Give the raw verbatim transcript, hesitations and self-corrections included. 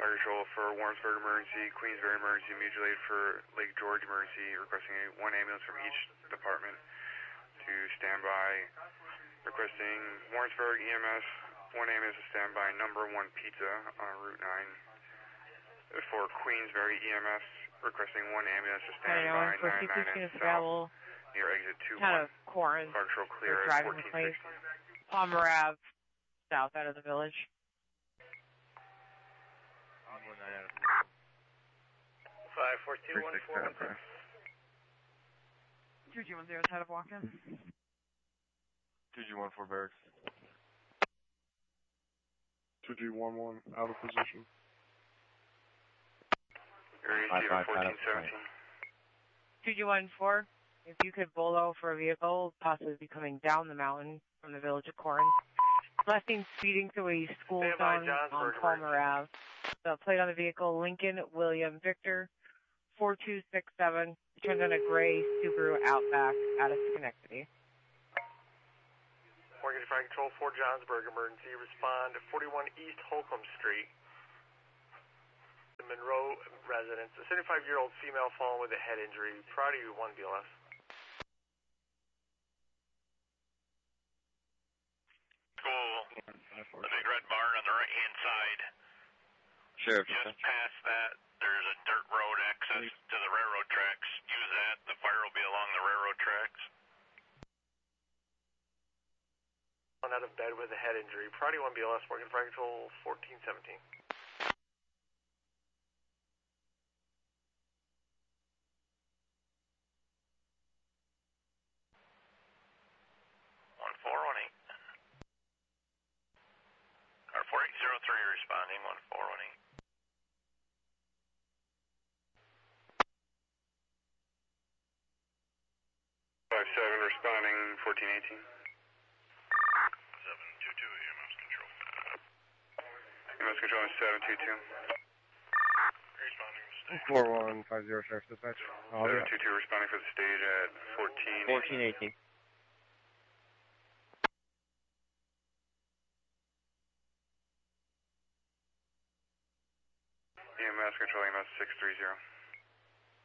Fire control for Warrensburg emergency, Queensbury emergency, mutual aid for Lake George emergency, requesting a, one ambulance from each department to stand by. Requesting Warrensburg E M S, one ambulance to stand by number one pizza on Route nine. For Queensbury E M S, requesting one ambulance to stand by nine nine and south near exit two one. Kind of Corin. Fire control clear at fourteen sixteen. Palmer Ave, south out of the village. five four two one four one six. two G one zero is head of walk-in. two G one four barracks. two G one one, out of position. Area receiver fourteen seventeen. two G one four, if you could bolo for a vehicle, possibly be coming down the mountain from the village of Corin. Lefting speeding through a school zone on Palmer Ave. The plate on the vehicle, Lincoln William Victor, four two six seven. Turns on a gray Subaru Outback out of Schenectady. Morgan Fire Control for Johnsburg emergency. Respond to forty-one East Holcomb Street. The Monroe residence. A seventy-five-year-old female fallen with a head injury. Priority one B L S. School. The big red barn on the right-hand side. Sheriff. Just past that, there's a dirt road access to the railroad tracks. Use that. The fire will be along the railroad tracks. Out of bed with a head injury. Priority one B L S. Morgan Fire Control fourteen seventeen. one four one eight. Car four eight zero three responding. one four one eight. five seven responding. fourteen eighteen. seven two two E M S control. E M S control is seven two two. Responding to stage. four one five zero, Sheriff Dispatch. seven two two responding for the stage at fourteen. fourteen eighteen. E M S control, E M S six three zero.